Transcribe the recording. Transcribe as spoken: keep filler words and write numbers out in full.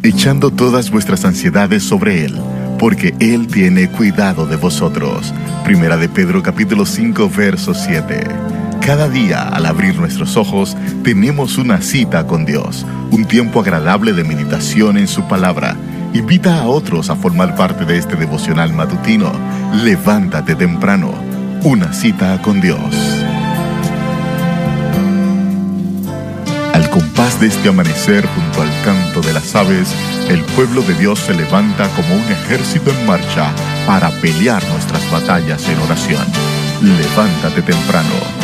echando todas vuestras ansiedades sobre Él, porque Él tiene cuidado de vosotros. Primera de Pedro capítulo cinco, verso siete. Cada día, al abrir nuestros ojos, tenemos una cita con Dios, un tiempo agradable de meditación en su palabra. Invita a otros a formar parte de este devocional matutino. Levántate temprano. Una cita con Dios. Al compás de este amanecer, junto al canto de las aves, el pueblo de Dios se levanta como un ejército en marcha para pelear nuestras batallas en oración. Levántate temprano.